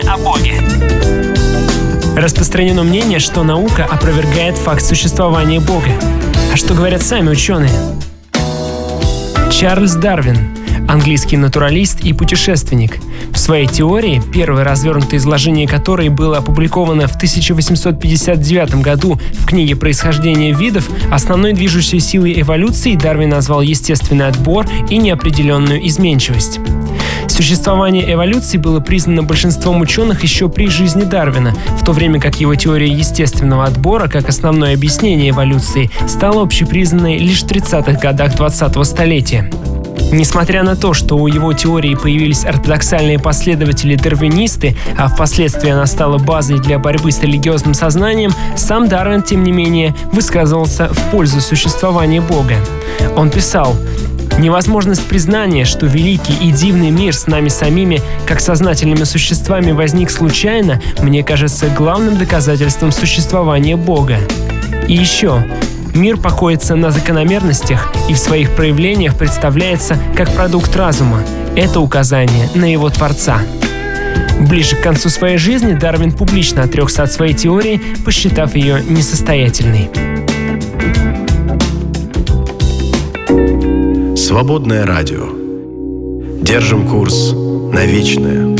о Боге. Распространено мнение, что наука опровергает факт существования Бога. А что говорят сами ученые? Чарльз Дарвин, английский натуралист и путешественник. В своей теории, первое развернутое изложение которой было опубликовано в 1859 году в книге «Происхождение видов», основной движущей силой эволюции Дарвин назвал естественный отбор и неопределенную изменчивость. Существование эволюции было признано большинством ученых еще при жизни Дарвина, в то время как его теория естественного отбора, как основное объяснение эволюции, стала общепризнанной лишь в 30-х годах 20-го столетия. Несмотря на то, что у его теории появились ортодоксальные последователи-дарвинисты, а впоследствии она стала базой для борьбы с религиозным сознанием, сам Дарвин, тем не менее, высказывался в пользу существования Бога. Он писал: «Невозможность признания, что великий и дивный мир с нами самими, как сознательными существами, возник случайно, мне кажется главным доказательством существования Бога. И еще, мир покоится на закономерностях и в своих проявлениях представляется как продукт разума. Это указание на его Творца». Ближе к концу своей жизни Дарвин публично отрекся от своей теории, посчитав ее несостоятельной. Свободное радио. Держим курс на вечное.